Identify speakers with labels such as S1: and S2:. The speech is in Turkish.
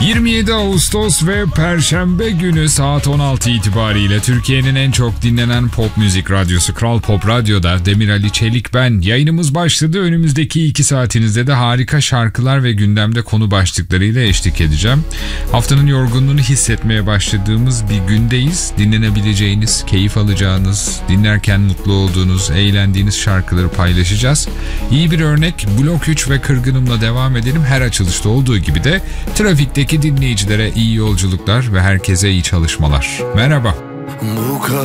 S1: 27 Ağustos ve Perşembe günü saat 16 itibariyle Türkiye'nin en çok dinlenen pop müzik radyosu Kral Pop Radyo'da Demir Ali Çelik ben. Yayınımız başladı. Önümüzdeki 2 saatinizde de harika şarkılar ve gündemde konu başlıklarıyla eşlik edeceğim. Haftanın yorgunluğunu hissetmeye başladığımız bir gündeyiz. Dinlenebileceğiniz, keyif alacağınız, dinlerken mutlu olduğunuz, eğlendiğiniz şarkıları paylaşacağız. İyi bir örnek Blok 3 ve Kırgınım'la devam edelim. Her açılışta olduğu gibi de trafikteki dinleyicilere iyi yolculuklar ve herkese iyi çalışmalar. Merhaba.